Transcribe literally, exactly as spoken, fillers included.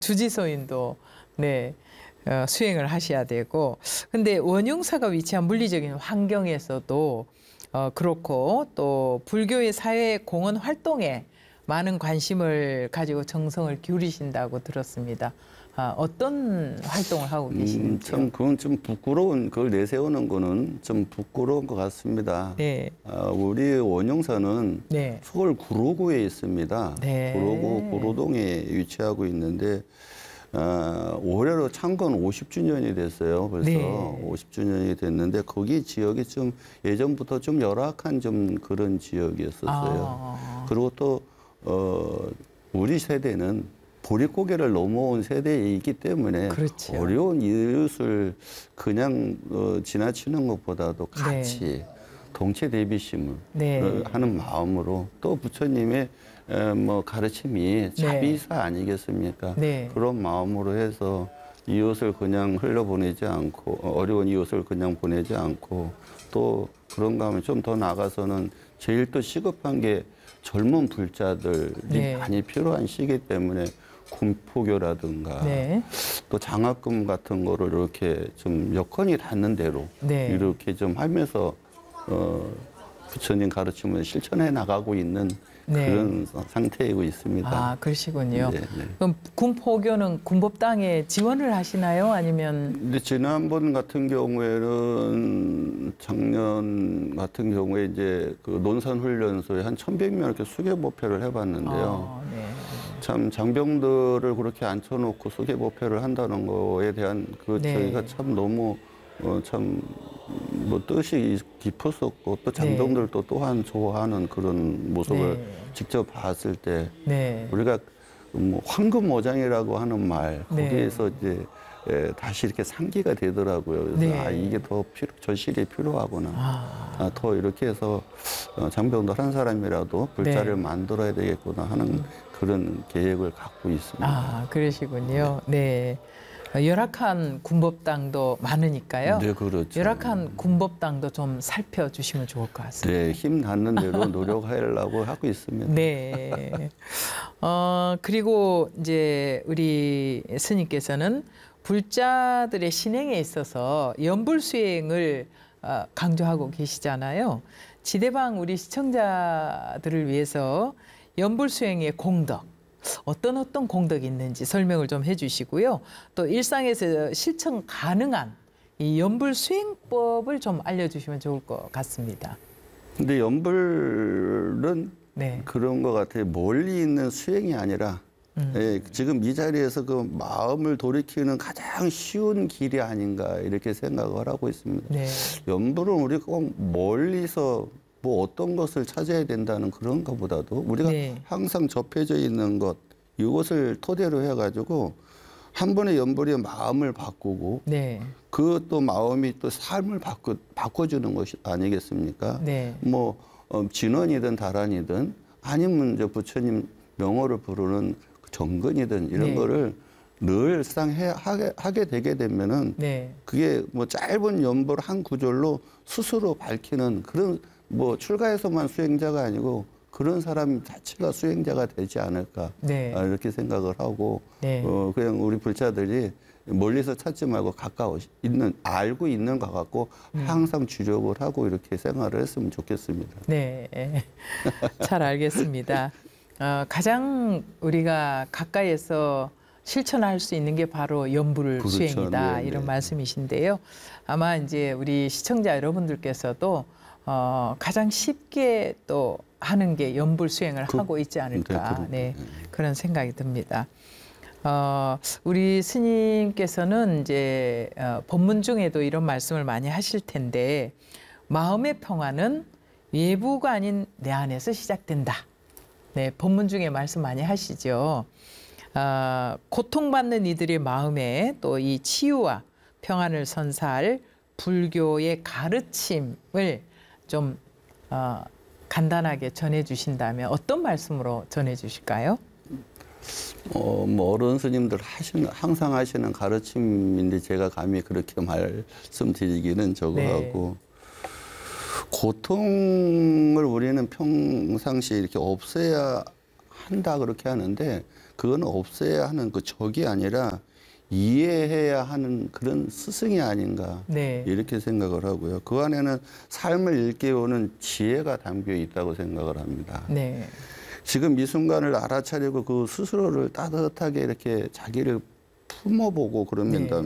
주지서인도 네 어, 수행을 하셔야 되고, 근데 원흉사가 위치한 물리적인 환경에서도 어, 그렇고 또 불교의 사회 공헌 활동에 많은 관심을 가지고 정성을 기울이신다고 들었습니다. 아, 어떤 활동을 하고 계시는지요? 음, 참 그건 좀 부끄러운, 그걸 내세우는 거는 좀 부끄러운 것 같습니다. 네. 아, 우리 원용사는 네. 서울 구로구에 있습니다. 네. 구로구 구로동에 위치하고 있는데 아, 올해로 창건 오십 주년이 됐어요. 벌써 네. 오십 주년이 됐는데 거기 지역이 좀 예전부터 좀 열악한 좀 그런 지역이었었어요. 아. 그리고 또 어, 우리 세대는 보릿고개를 넘어온 세대이기 때문에 그렇죠. 어려운 이웃을 그냥 어, 지나치는 것보다도 같이 네. 동체 대비심을 네. 어, 하는 마음으로, 또 부처님의 에, 뭐 가르침이 자비사 아니겠습니까? 네. 그런 마음으로 해서 이웃을 그냥 흘려보내지 않고, 어, 어려운 이웃을 그냥 보내지 않고, 또 그런가 하면 좀 더 나가서는 제일 또 시급한 게 젊은 불자들이 네. 많이 필요한 시기 때문에 군포교라든가 네. 또 장학금 같은 거를 이렇게 좀 여건이 닿는 대로 네. 이렇게 좀 하면서 어, 부처님 가르침을 실천해 나가고 있는 네. 그런 상태이고 있습니다. 아, 그러시군요. 네, 네. 그럼 군포교는 군법당에 지원을 하시나요? 아니면 근데 지난번 같은 경우에는 작년 같은 경우에 이제 그 논산훈련소에 한 천백 명 이렇게 수계법회를 해봤는데요. 아, 네. 참 장병들을 그렇게 앉혀놓고 수계법회를 한다는 거에 대한 그 네. 저희가 참 너무 어, 참 뭐 뜻이 깊었었고, 또 장병들도 또한 좋아하는 그런 모습을 네. 직접 봤을 때 네. 우리가 뭐 황금어장이라고 하는 말, 네. 거기에서 이제 에, 다시 이렇게 상기가 되더라고요. 그래서 네. 아, 이게 더 필요, 절실히 필요하구나. 아. 아, 더 이렇게 해서 어, 장병들 한 사람이라도 불자를 네. 만들어야 되겠구나 하는 그런 계획을 갖고 있습니다. 아, 그러시군요. 네. 열악한 군법당도 많으니까요. 네, 그렇죠. 열악한 군법당도 좀 살펴주시면 좋을 것 같습니다. 네, 힘 닿는 대로 노력하려고 하고 있습니다. 네. 어, 그리고 이제 우리 스님께서는 불자들의 신행에 있어서 연불수행을 어, 강조하고 계시잖아요. 지대방 우리 시청자들을 위해서 연불수행의 공덕, 어떤 어떤 공덕이 있는지 설명을 좀 해주시고요. 또 일상에서 실천 가능한 이 연불수행법을 좀 알려주시면 좋을 것 같습니다. 근데 연불은 네. 그런 것 같아요. 멀리 있는 수행이 아니라 음. 예, 지금 이 자리에서 그 마음을 돌이키는 가장 쉬운 길이 아닌가 이렇게 생각을 하고 있습니다. 네. 연불은 우리가 꼭 멀리서 뭐 어떤 것을 찾아야 된다는 그런 것보다도 우리가 네. 항상 항상 접해져 있는 것, 이것을 토대로 해가지고 한 번의 연불이 마음을 바꾸고 네. 그 또 마음이 또 삶을 바꿔, 바꿔주는 것이 아니겠습니까? 네. 뭐 어, 진원이든 다란이든 아니면 이제 부처님 명호를 부르는 정근이든 이런 네. 거를 늘상 해, 하게, 하게 되게 되면은 네. 그게 뭐 짧은 연불 한 구절로 스스로 밝히는 그런 뭐 출가해서만 수행자가 아니고 그런 사람 자체가 수행자가 되지 않을까 네. 아, 이렇게 생각을 하고 네. 어, 그냥 우리 불자들이 멀리서 찾지 말고 가까워 있는 알고 있는 것 같고 음. 항상 주력을 하고 이렇게 생활을 했으면 좋겠습니다. 네. 잘 알겠습니다. 어, 가장 우리가 가까이에서 실천할 수 있는 게 바로 연불 그렇죠. 수행이다. 네, 이런 네. 말씀이신데요. 아마 이제 우리 시청자 여러분들께서도 어, 가장 쉽게 또 하는 게 연불 수행을 그, 하고 있지 않을까. 네, 네, 그런 생각이 듭니다. 어, 우리 스님께서는 이제 어, 법문 중에도 이런 말씀을 많이 하실 텐데, 마음의 평화는 외부가 아닌 내 안에서 시작된다. 네, 법문 중에 말씀 많이 하시죠. 어, 고통받는 이들의 마음에 또 이 치유와 평안을 선사할 불교의 가르침을 좀 어, 간단하게 전해주신다면 어떤 말씀으로 전해주실까요? 어, 뭐 어른 스님들 하시는 항상 하시는 가르침인데 제가 감히 그렇게 말씀드리기는 저거하고 네. 고통을 우리는 평상시 이렇게 없애야 한다 그렇게 하는데 그건 없애야 하는 그 적이 아니라 이해해야 하는 그런 스승이 아닌가 네. 이렇게 생각을 하고요. 그 안에는 삶을 일깨우는 지혜가 담겨 있다고 생각을 합니다. 네. 지금 이 순간을 알아차리고 그 스스로를 따뜻하게 이렇게 자기를 품어보고 그러면 네.